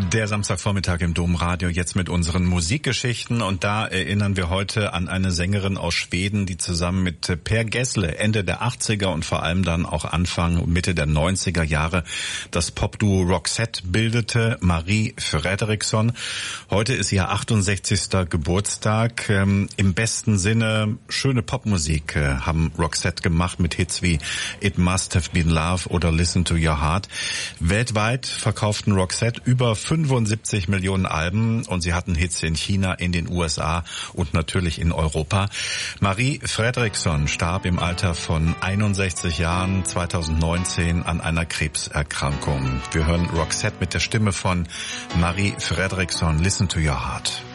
Der Samstagvormittag im Domradio, jetzt mit unseren Musikgeschichten. Und da erinnern wir heute an eine Sängerin aus Schweden, die zusammen mit Per Gessle Ende der 80er und vor allem dann auch Anfang und Mitte der 90er Jahre das Popduo Roxette bildete, Marie Fredriksson. Heute ist ihr 68. Geburtstag. Im besten Sinne schöne Popmusik haben Roxette gemacht mit Hits wie It Must Have Been Love oder Listen to Your Heart. Weltweit verkauften Roxette über 75 Millionen Alben und sie hatten Hits in China, in den USA und natürlich in Europa. Marie Fredriksson starb im Alter von 61 Jahren 2019 an einer Krebserkrankung. Wir hören Roxette mit der Stimme von Marie Fredriksson, Listen to Your Heart.